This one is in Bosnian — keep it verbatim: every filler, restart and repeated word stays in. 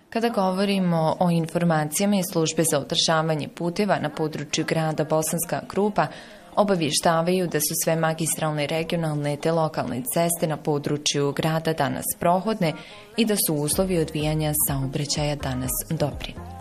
Kada govorimo o informacijama iz službe za održavanje puteva na području grada Bosanska Krupa, obavještavaju da su sve magistralne, regionalne te lokalne ceste na području grada danas prohodne i da su uslovi odvijanja saobraćaja danas dobri.